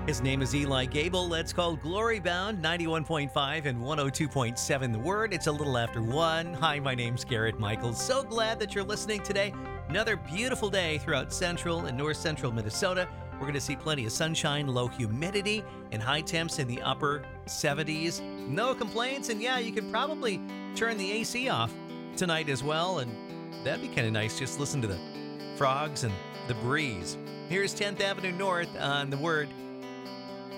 His name is Eli Gable. Let's call Glory Bound 91.5 and 102.7 The Word. It's a little after 1. Hi, my name's Garrett Michaels. So glad that you're listening today. Another beautiful day throughout central and north central Minnesota. We're going to see plenty of sunshine, low humidity, and high temps in the upper 70s. No complaints, and yeah, you could probably turn the AC off tonight as well, and that'd be kind of nice. Just listen to the frogs and the breeze. Here's 10th Avenue North on The Word.